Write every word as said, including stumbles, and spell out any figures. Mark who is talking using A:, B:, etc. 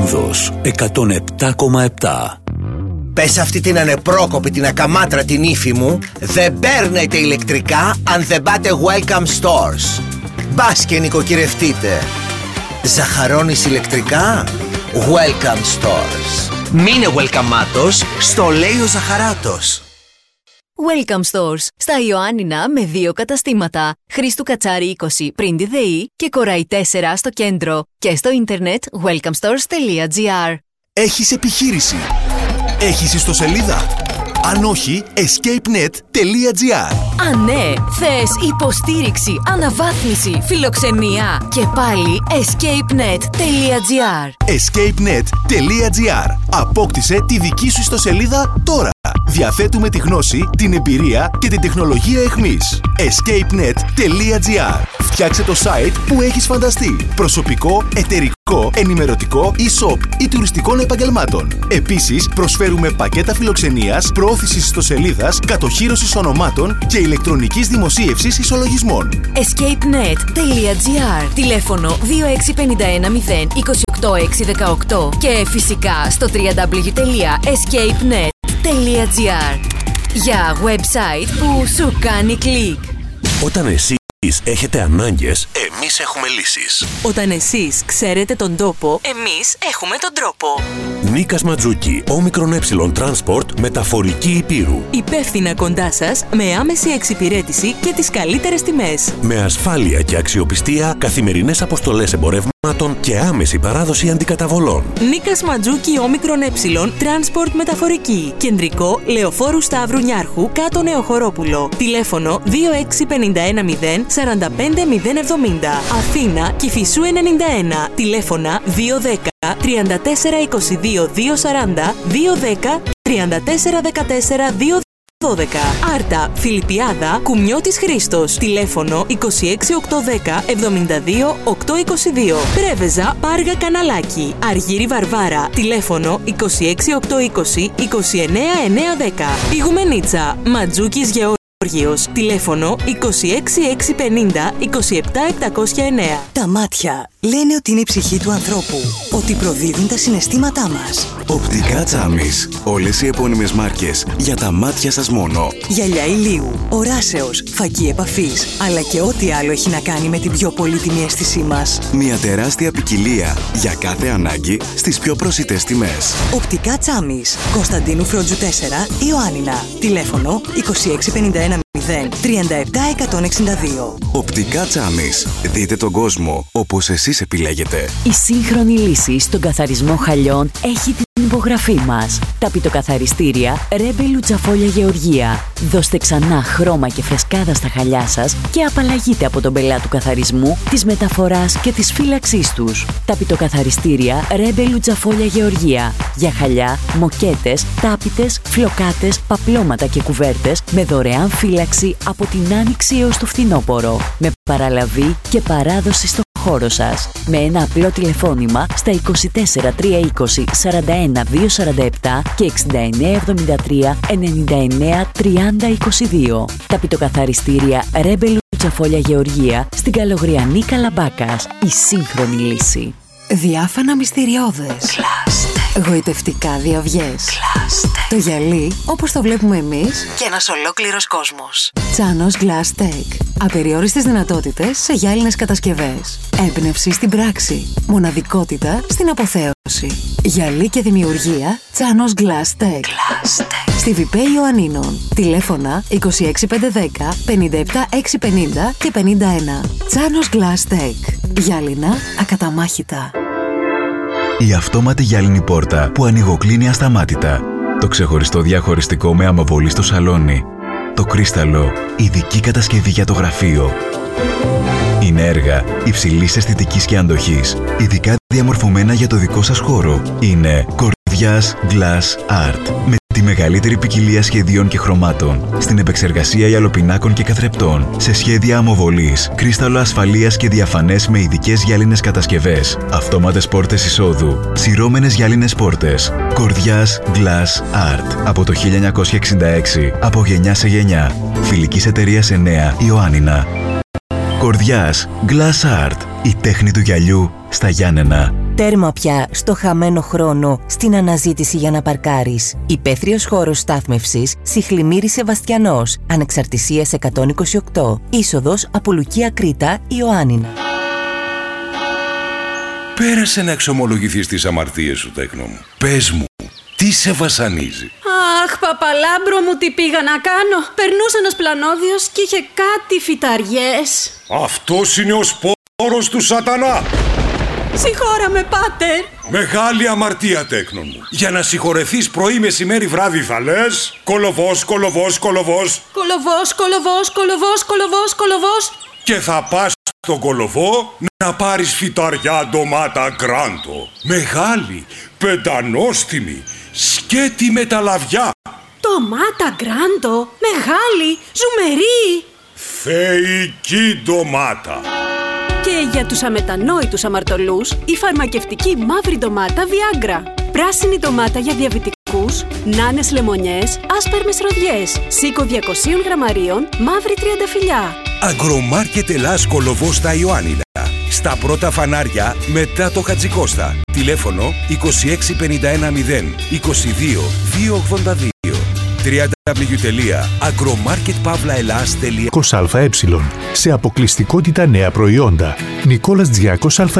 A: Λέμδος εκατόν επτά κόμμα επτά.
B: Πες αυτή την ανεπρόκοπη, την ακαμάτρα την ύφη μου, δεν παίρνετε ηλεκτρικά αν δεν πάτε Welcome Stores. Μπας και νοικοκυρευτείτε. Ζαχαρώνεις ηλεκτρικά? Welcome Stores. Μείνε welcome-άτος, στο λέει ο Ζαχαράτος.
C: Welcome Stores, στα Ιωάννινα με δύο καταστήματα. Χρήστου Κατσάρη είκοσι πριν τη ΔΕΗ και Κοραϊ τέσσερα στο κέντρο. Και στο ίντερνετ welcome stores τελεία gr.
D: Έχεις επιχείρηση? Έχεις ιστοσελίδα? Αν όχι, escape net τελεία gr.
C: Αν ναι, θες υποστήριξη, αναβάθμιση, φιλοξενία και πάλι escape net τελεία gr.
D: escape net τελεία gr. Απόκτησε τη δική σου ιστοσελίδα τώρα. Διαθέτουμε τη γνώση, την εμπειρία και την τεχνολογία εχμής. escape net τελεία gr. Φτιάξε το site που έχεις φανταστεί. Προσωπικό, εταιρικό, ενημερωτικό, e-shop ή τουριστικών επαγγελμάτων. Επίσης, προσφέρουμε πακέτα φιλοξενίας, προώθησης ιστοσελίδας, κατοχύρωσης ονομάτων και ηλεκτρονικής δημοσίευσης ισολογισμών.
C: escape net τελεία gr. Τηλέφωνο δύο έξι πέντε ένα μηδέν δύο οκτώ έξι ένα οκτώ και φυσικά στο double-u double-u double-u τελεία escape net τελεία gr. Για website που σου κάνει κλικ.
A: Όταν εσείς έχετε ανάγκες, εμείς έχουμε λύσεις.
C: Όταν εσείς ξέρετε τον τόπο, εμείς έχουμε τον τρόπο.
A: Νίκας Ματζούκη, όμικρον ε Transport, μεταφορική υπήρου.
C: Υπεύθυνα κοντά σας, με άμεση εξυπηρέτηση και τις καλύτερες τιμές.
A: Με ασφάλεια και αξιοπιστία, καθημερινές αποστολές εμπορευμάτων και άμεση παράδοση αντικαταβολών.
C: Νίκας Ματζούκη, όμικρον ε Transport, μεταφορική. Κεντρικό, Λεωφόρου Σταύρου Νιάρχου, κάτω Νεοχωρόπουλο. Τηλέφωνο δύο έξι πέντε ένα μηδέν τέσσερα πέντε μηδέν εβδομήντα. Αθήνα, Κηφισού ενενήντα ένα. Τηλέφωνα δύο ένα μηδέν τέσσερα τέσσερα είκοσι δύο δύο σαράντα, δύο ένα μηδέν τρία τέσσερα ένα τέσσερα δύο δώδεκα. Άρτα, Φιλιππιάδα, Κουμιώτης Χρήστος. Τηλέφωνο είκοσι έξι οκτακόσια δέκα εβδομήντα δύο οκτακόσια είκοσι δύο. Πρέβεζα, Πάργα Καναλάκι. Αργύρι Βαρβάρα. Τηλέφωνο είκοσι έξι οκτακόσια είκοσι είκοσι εννέα εννιακόσια δέκα. Πηγουμενίτσα, Ματζούκης Γεώργιος. Τηλέφωνο είκοσι έξι εξακόσια πενήντα είκοσι επτά επτακόσια εννέα.
E: Τα μάτια λένε ότι είναι η ψυχή του ανθρώπου, ότι προδίδουν τα συναισθήματά μας.
F: Οπτικά Τσάμις. Όλες οι επώνυμες μάρκες για τα μάτια σας μόνο.
E: Γυαλιά ηλίου, οράσεως, φακή επαφής, αλλά και ό,τι άλλο έχει να κάνει με την πιο πολύτιμη αίσθησή μας.
F: Μια τεράστια ποικιλία για κάθε ανάγκη στις πιο προσιτές τιμές.
E: Οπτικά Τσάμις. Κωνσταντίνου Φρόντζου τέσσερα, Ιωάννινα. Τηλέφωνο είκοσι έξι πενήντα ένα μηδέν τριάντα επτά εκατόν εξήντα δύο.
F: Οπτικά Τσάμις. Δείτε τον κόσμο όπως εσείς επιλέγετε.
G: Η σύγχρονη λύση στον καθαρισμό χαλιών έχει την υπογραφή μας. Τα πιτοκαθαριστήρια Ρέμπε Λουτσαφόλια Γεωργία. Δώστε ξανά χρώμα και φρεσκάδα στα χαλιά σας και απαλλαγείτε από τον πελά του καθαρισμού, της μεταφοράς και της φύλαξής τους. Τα πιτοκαθαριστήρια Ρέμπε Λουτσαφόλια Γεωργία. Για χαλιά, μοκέτες, τάπητες, φλοκάτες, παπλώματα και κουβέρτες με δωρεάν φύλαξη από την άνοιξη έως το φθινόπωρο. Με παραλαβή και παράδοση στο χώρο σας. Με ένα απλό τηλεφώνημα στα είκοσι τέσσερα τριακόσια είκοσι σαράντα ένα διακόσια σαράντα επτά και εξήντα εννέα εβδομήντα τρία ενενήντα εννέα τριάντα είκοσι δύο. Τα πιτοκαθαριστήρια Ρέμπε Λουτσαφόλια Γεωργία στην Καλογριανή Καλαμπάκας. Η σύγχρονη λύση.
H: Διάφανα μυστηριώδες. Κλάστε. Γοητευτικά διαυγές. Κλάστε. Το γυαλί όπως το βλέπουμε εμείς
E: Και ένας ολόκληρος κόσμος.
H: Τσάνος Glass Tech. Απεριόριστες δυνατότητες σε γυάλινες κατασκευές. Έμπνευση στην πράξη. Μοναδικότητα στην αποθέωση. Γυαλί και δημιουργία Τσάνος Glass Tech.
E: Glass Tech.
H: Στη Βιπέ Ιωαννίνων. Τηλέφωνα είκοσι έξι πεντακόσια δέκα πενήντα επτά εξακόσια πενήντα και πενήντα ένα. Τσάνος Glass Tech. Γυάλινα ακαταμάχητα.
I: Η αυτόματη γυάλινη πόρτα που ανοιγοκλίνει ασταμάτητα. Το ξεχωριστό διαχωριστικό με αμοβολή στο σαλόνι. Το κρίσταλο, ειδική κατασκευή για το γραφείο. Είναι έργα υψηλής αισθητικής και αντοχής, ειδικά διαμορφωμένα για το δικό σας χώρο. Είναι Κορδιάς Glass Art. Με τη μεγαλύτερη ποικιλία σχεδίων και χρωμάτων, στην επεξεργασία γυαλοπινάκων και καθρεπτών, σε σχέδια αμοβολής, κρίσταλο ασφαλείας και διαφανές με ειδικές γυάλινες κατασκευές, αυτόματες πόρτες εισόδου, σειρώμενες γυάλινες πόρτες. Κορδιάς Glass Art. Από το χίλια εννιακόσια εξήντα έξι, από γενιά σε γενιά. Φιλικής εταιρείας εννέα, Ιωάννινα. Κορδιάς Glass Art. Η τέχνη του γυαλιού στα Γιάννενα.
J: Τέρμα πια στο χαμένο χρόνο στην αναζήτηση για να παρκάρεις. Υπαίθριος χώρος στάθμευσης Σιχλημύρης Σεβαστιανός, Ανεξαρτησίας εκατόν είκοσι οκτώ, είσοδος από Λουκία Κρήτα, Ιωάννινα.
K: Πέρασε να εξομολογηθείς τις αμαρτίες σου, τέκνο μου. Πες μου, τι σε βασανίζει?
L: Αχ, παπαλάμπρο μου, τι πήγα να κάνω. Περνούσε ένας πλανόδιος και είχε κάτι φυταριές.
K: Αυτός είναι ο σπόρος του σατανά.
L: Συγχώραμε, πάτερ.
K: Μεγάλη αμαρτία, τέκνο μου. Για να συγχωρεθείς πρωί, μεσημέρι, βράδυ θα λες κολοβός, κολοβός, κολοβός.
L: Κολοβός, κολοβός, κολοβός, κολοβός, κολοβός.
K: Και θα πας στον κολοβό να πάρεις φυταριά ντομάτα γκράντο. Μεγάλη, πεντανόστιμη, σκέτη με τα λαβιά.
L: Ντομάτα γκράντο, μεγάλη, ζουμερή.
K: Θεϊκή ντομάτα.
L: Και για τους αμετανόητους αμαρτωλούς, η φαρμακευτική μαύρη ντομάτα Viagra. Πράσινη ντομάτα για διαβητικούς, νάνες λεμονιές, άσπερμες ροδιές. Σίκο διακόσια γραμμαρίων, μαύρη τριανταφυλλιά.
K: Αγκρομάρκετ Ελλάς Κολοβός στα Ιωάννινα. Στα πρώτα φανάρια μετά το Χατζικώστα. Τηλέφωνο είκοσι έξι πενήντα ένα μηδέν είκοσι δύο διακόσια ογδόντα δύο. double-u double-u double-u τελεία αγκρομάρκετ παύλα ελλάς τελεία
M: Νίκος ΑΕ σε αποκλειστικότητα νέα προϊόντα. Νικόλας Τζιάκος ΑΕ.